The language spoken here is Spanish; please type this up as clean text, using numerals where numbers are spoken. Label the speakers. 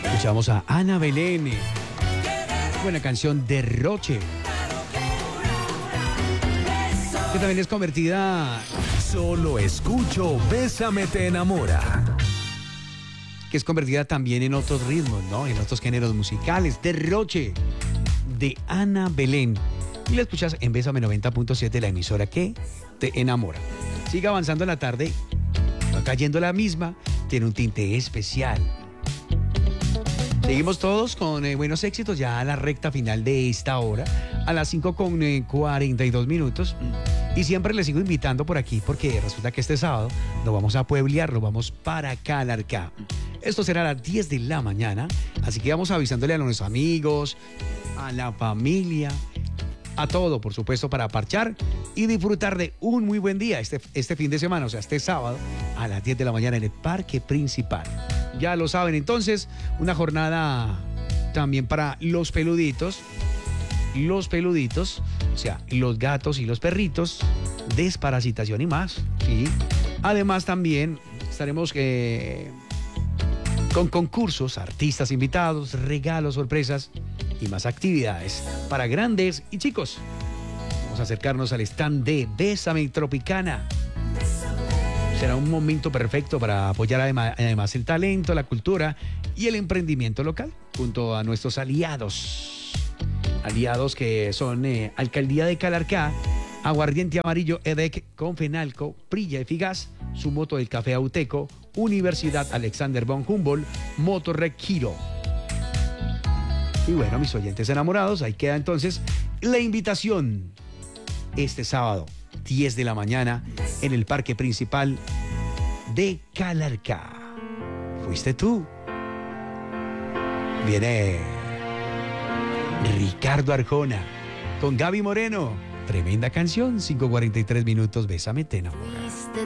Speaker 1: Escuchamos a Ana Belén. Buena canción, Derroche. Que también es convertida.
Speaker 2: Solo escucho Bésame te enamora.
Speaker 1: Que es convertida también en otros ritmos, ¿no? En otros géneros musicales. Derroche, de Ana Belén. Y la escuchas en Bésame 90.7, la emisora que te enamora. Sigue avanzando en la tarde. Va cayendo la misma. Tiene un tinte especial. Seguimos todos con buenos éxitos ya a la recta final de esta hora, a las 5:42 Y siempre les sigo invitando por aquí porque resulta que este sábado nos vamos a pueblear, nos vamos para Calarcá. Esto será a las 10 de la mañana, así que vamos avisándole a nuestros amigos, a la familia, a todo, por supuesto, para parchar y disfrutar de un muy buen día este fin de semana, o sea, este sábado a las 10 de la mañana en el Parque Principal. Ya lo saben, entonces, una jornada también para los peluditos, o sea, los gatos y los perritos, desparasitación y más, ¿sí? Además también estaremos con concursos, artistas invitados, regalos, sorpresas y más actividades para grandes y chicos. Vamos a acercarnos al stand de Bésame Tropicana. Será un momento perfecto para apoyar además el talento, la cultura y el emprendimiento local, junto a nuestros aliados que son Alcaldía de Calarcá, Aguardiente Amarillo EDEC, Confenalco, Prilla y Figas, Sumoto del Café Auteco, Universidad Alexander von Humboldt, Motorrec Giro. Y bueno, mis oyentes enamorados, ahí queda entonces la invitación este sábado, 10 de la mañana, en el Parque Principal de Calarcá. ¿Fuiste tú? Viene Ricardo Arjona con Gaby Moreno. Tremenda canción, 5:43, Bésame te enamora.
Speaker 3: Fuiste